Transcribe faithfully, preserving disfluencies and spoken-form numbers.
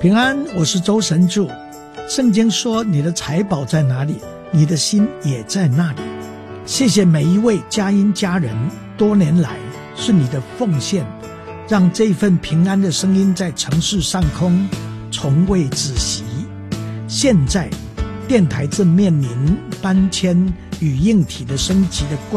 平安，我是周神助。圣经说，你的财宝在哪里，你的心也在那里。谢谢每一位佳音家人，多年来是你的奉献，让这份平安的声音在城市上空从未止息。现在电台正面临搬迁与硬体的升级的关